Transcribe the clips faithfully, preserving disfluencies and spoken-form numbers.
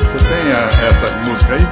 Você tem a, essa música aí?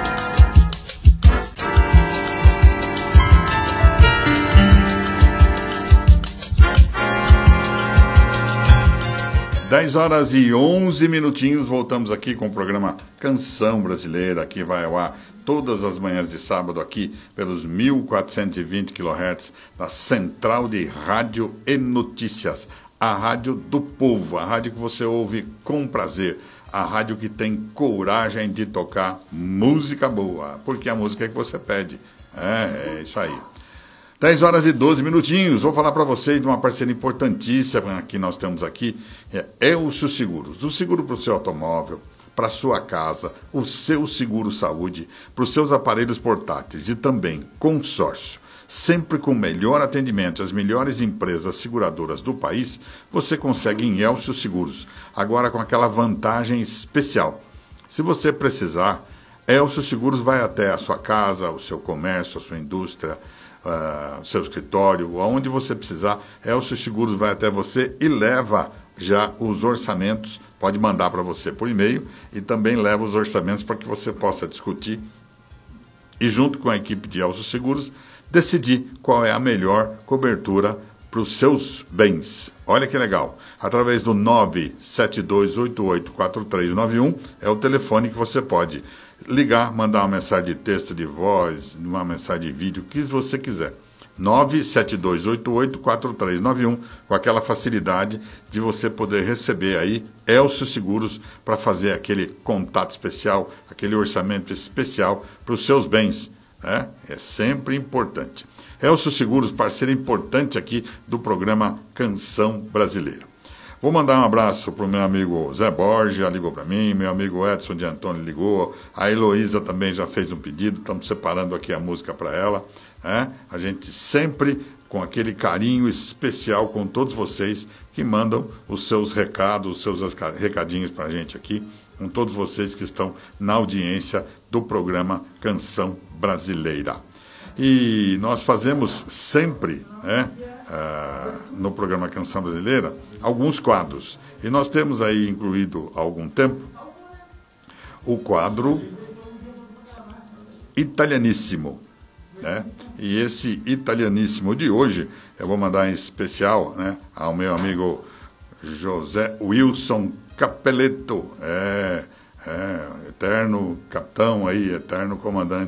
dez horas e onze minutinhos, voltamos aqui com o programa Canção Brasileira, que vai ao ar todas as manhãs de sábado aqui pelos mil quatrocentos e vinte quilohertz da Central de Rádio e Notícias, a rádio do povo, a rádio que você ouve com prazer, a rádio que tem coragem de tocar música boa, porque a música é que você pede, é, é isso aí. dez horas e doze minutinhos, vou falar para vocês de uma parceria importantíssima que nós temos aqui, é Elcio Seguros, o seguro para o seu automóvel, para a sua casa, o seu seguro saúde, para os seus aparelhos portáteis e também consórcio. Sempre com o melhor atendimento, as melhores empresas seguradoras do país, você consegue em Elcio Seguros, agora com aquela vantagem especial. Se você precisar, Elcio Seguros vai até a sua casa, o seu comércio, a sua indústria, Uh, seu escritório, aonde você precisar, Elcio Seguros vai até você e leva já os orçamentos, pode mandar para você por e-mail e também leva os orçamentos para que você possa discutir e junto com a equipe de Elcio Seguros decidir qual é a melhor cobertura para os seus bens. Olha que legal, através do nove sete dois oito oito quatro três nove um é o telefone que você pode ligar, mandar uma mensagem de texto, de voz, uma mensagem de vídeo, o que você quiser. nove sete dois oito oito quatro três nove um, com aquela facilidade de você poder receber aí Elcio Seguros para fazer aquele contato especial, aquele orçamento especial para os seus bens. Né? É sempre importante. Elcio Seguros, parceiro importante aqui do programa Canção Brasileira. Vou mandar um abraço para o meu amigo Zé Borges, ligou para mim, meu amigo Edson de Antônio ligou, a Heloísa também já fez um pedido, estamos separando aqui a música para ela. Né? A gente sempre com aquele carinho especial com todos vocês que mandam os seus recados, os seus recadinhos para a gente aqui, com todos vocês que estão na audiência do programa Canção Brasileira. E nós fazemos sempre, né, uh, no programa Canção Brasileira, alguns quadros. E nós temos aí incluído há algum tempo o quadro Italianíssimo. Né? E esse Italianíssimo de hoje, eu vou mandar em especial, né, ao meu amigo José Wilson Capelletto, é, é, eterno capitão aí, eterno comandante